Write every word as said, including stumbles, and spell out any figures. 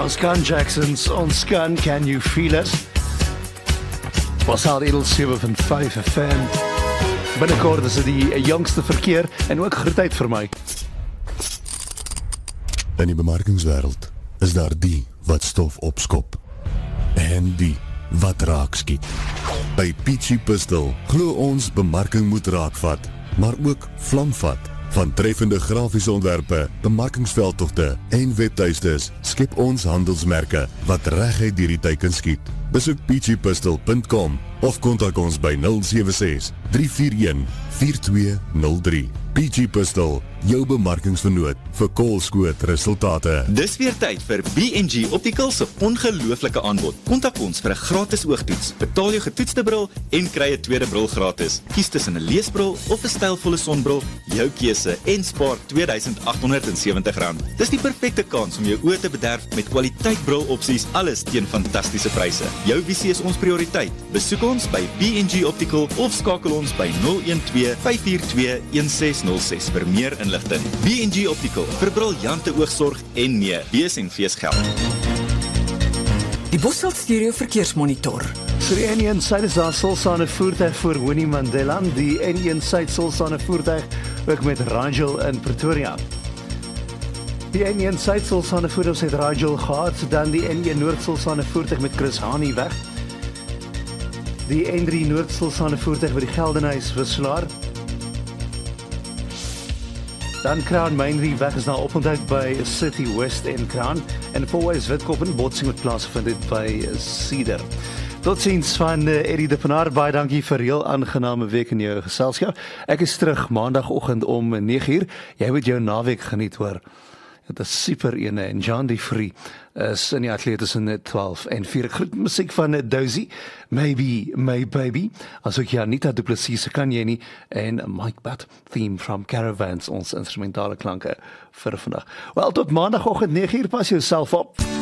Ons kan Jacksons, ons kan Can You Feel It? Was al edel sewe punt vyf F M. Binnekort is dit die jongste verkeer en ook groetheid vir my. In die bemarkingswêreld is daar die wat stof opskop en die wat raak skiet. By Peachy Pistol glo ons bemarking moet raakvat, maar ook vlamvat. Van treffende grafiese ontwerpe, bemarkingsveldtogte en webtuistes skep ons handelsmerke wat reguit deur die teiken skiet. Besoek peachy pistol punt com of kontak ons by nul sewe ses, drie vier een, vier twee nul drie. Peachy Pistol, jou bemarkingsvernoot vir koolskoot resultate. Dis weer tyd vir B en G Optical se ongelooflike aanbod. Kontak ons vir 'n gratis oogtoets. Betaal jou getoetste bril en kry 'n tweede bril gratis. Kies tussen 'n leesbril of 'n stylvolle sonbril, jou keuse en spaar twee duisend agt honderd en sewentig rand. Dis die perfekte kans om jou oë te bederf met kwaliteit brilopsies, alles teen fantastiese pryse. Jou visie is ons prioriteit. Besoek ons by B en G Optical of skakel ons by nul een twee, vyf vier twee, een ses nul ses vir meer inligting. B en G Optical, vir briljante oogsorg en meer. Bees en fees geld. Die Bosveld Stereo Verkeersmonitor. So die N een Suid is daar Solsane voertuig voor Winnie Mandela, die N een Suid Solsane voertuig ook met Rangel in Pretoria. Die N een Suid Solsane voertuig het Rangel gehad, dan die N een Noord Solsane voertuig met Chris Hani weg. Die N drie Noord Solsane voertuig by die Geldenhuys wisselaar. Dan Crown Mainry weg is nou oponthoud by City West en Crown en Fourways Witkoppen botsing met plaasgevind het by Cedar. Tot ziens van uh, Eddie de Pinaar, baie dankie vir 'n heel aangename week in jou geselskap. Ek is terug maandagooggend om nege uur. Jy moet jou naweek geniet hoor. Dit is super ene en John die Free is in die atleet tussen twaalf en vier. Ek groet musiek van Dozy, Maybe My Baby, asook Janita Du Plessis, kan jy nie, en Mike Butt, Theme from Caravans, ons instrumentale klanke vir vandag. Wel, tot maandagoggend nege uur, pas jouself op.